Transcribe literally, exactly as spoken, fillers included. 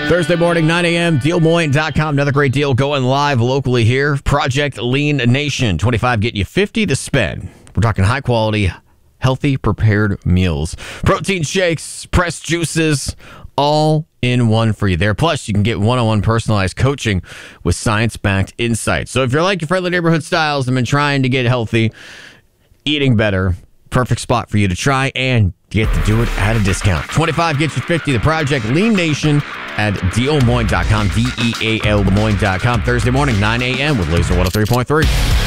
Thursday morning, nine a.m., deal moines dot com. Another great deal going live locally here. Project Lean Nation. twenty-five getting you fifty to spend. We're talking high quality, healthy, prepared meals. Protein shakes, pressed juices, all in one for you there. Plus, you can get one-on-one personalized coaching with science-backed insights. So if you're like your friendly neighborhood styles and been trying to get healthy, eating better, perfect spot for you to try and get to do it at a discount. twenty-five gets you fifty. The Project Lean Nation at deal moines dot com, D E A L moines dot com. Thursday morning, nine a.m. with Laser one oh three point three.